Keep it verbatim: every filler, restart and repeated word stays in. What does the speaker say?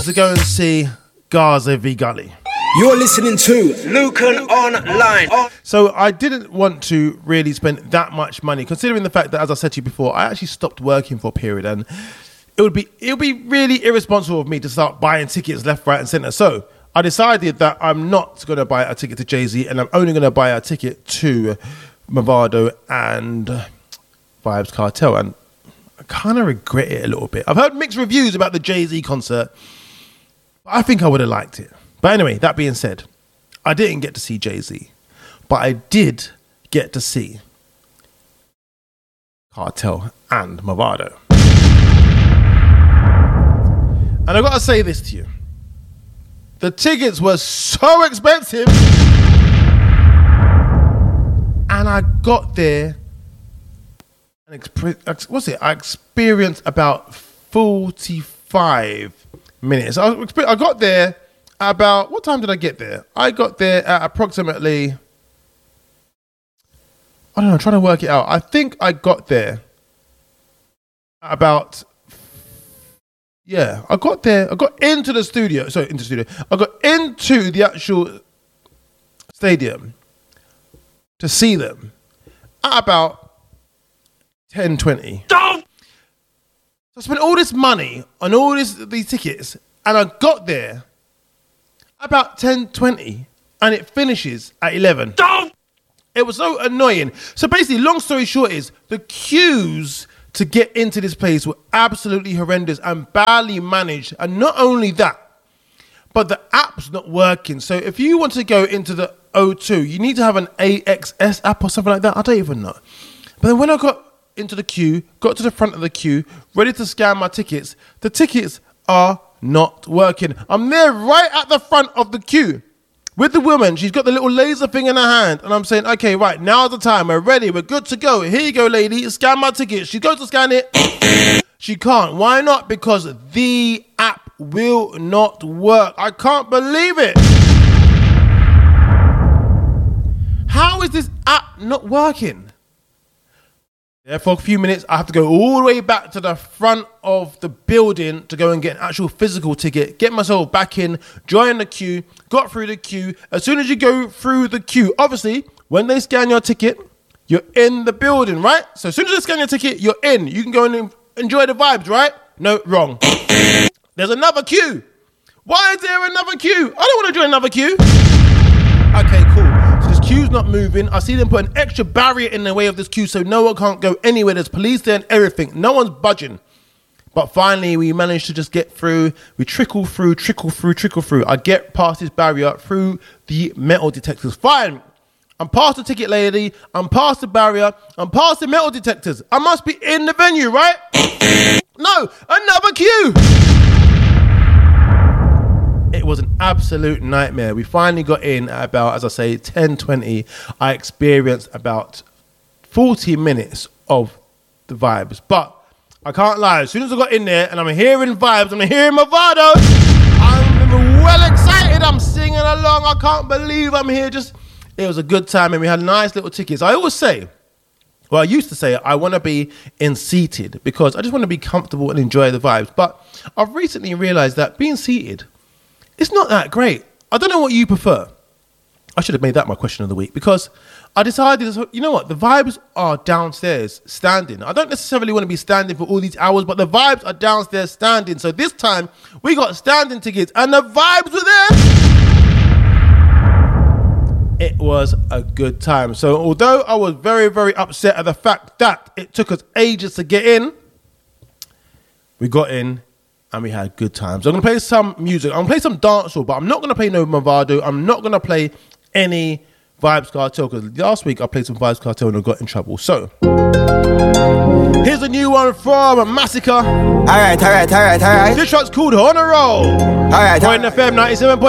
To go and see Gaza v Gully. You're listening to Lucan Online. So I didn't want to really spend that much money, considering the fact that, as I said to you before, I actually stopped working for a period, and it would be it would be really irresponsible of me to start buying tickets left, right, and centre. So I decided that I'm not going to buy a ticket to Jay-Z, and I'm only going to buy a ticket to Mavado and Vybz Kartel, and I kind of regret it a little bit. I've heard mixed reviews about the Jay-Z concert. I think I would have liked it. But anyway, that being said, I didn't get to see Jay-Z, but I did get to see Kartel and Mavado. And I've got to say this to you. The tickets were so expensive. And I got there, and exp- what's it? I experienced about forty-five minutes. I, I got there about, what time did I get there? I got there at approximately, I don't know, I'm trying to work it out. I think I got there at about, yeah, I got there, I got into the studio, sorry, into the studio. I got into the actual stadium to see them at about ten twenty. Don't! So I spent all this money on all this, these tickets, and I got there about ten twenty, and it finishes at eleven. Don't! It was so annoying. So basically, long story short is, the queues to get into this place were absolutely horrendous and badly managed. And not only that, but the app's not working. So if you want to go into the O two, you need to have an A X S app or something like that. I don't even know. But then when I got into the queue, got to the front of the queue, ready to scan my tickets, the tickets are not working. I'm there right at the front of the queue with the woman. She's got the little laser thing in her hand, and I'm saying, okay, right, now's the time. We're ready. We're good to go. Here you go, lady. Scan my ticket. She goes to scan it. She can't. Why not? Because the app will not work. I can't believe it. How is this app not working? Yeah, for a few minutes, I have to go all the way back to the front of the building to go and get an actual physical ticket, get myself back in, join the queue, got through the queue. As soon as you go through the queue, obviously, when they scan your ticket, you're in the building, right? So as soon as they scan your ticket, you're in. You can go and enjoy the vibes, right? No, wrong. There's another queue. Why is there another queue? I don't want to join another queue. Okay, cool. So this queue's not moving. I see them put an extra barrier in the way of this queue so no one can't go anywhere. There's police there and everything. No one's budging. But finally, we managed to just get through. We trickle through, trickle through, trickle through. I get past this barrier through the metal detectors. Fine. I'm past the ticket lady. I'm past the barrier. I'm past the metal detectors. I must be in the venue, right? No, another queue. It was an absolute nightmare. We finally got in at about, as I say, ten twenty. I experienced about forty minutes of the vibes. But I can't lie. As soon as I got in there and I'm hearing vibes, I'm hearing Mavado, I'm well excited. I'm singing along. I can't believe I'm here. Just, it was a good time, and we had nice little tickets. I always say, well, I used to say I want to be in seated because I just want to be comfortable and enjoy the vibes. But I've recently realized that being seated, it's not that great. I don't know what you prefer. I should have made that my question of the week, because I decided, you know what, the vibes are downstairs standing. I don't necessarily want to be standing for all these hours, but the vibes are downstairs standing. So this time we got standing tickets and the vibes were there. It was a good time. So although I was very, very upset at the fact that it took us ages to get in, we got in. And we had good times. I'm going to play some music. I'm going to play some dancehall, but I'm not going to play no Mavado. I'm not going to play any Vybz Kartel, because last week I played some Vybz Kartel and I got in trouble. So, here's a new one from Massacre. All right, all right, all right, all right. This track's called On a Roll. All right. Point F M ninety-seven point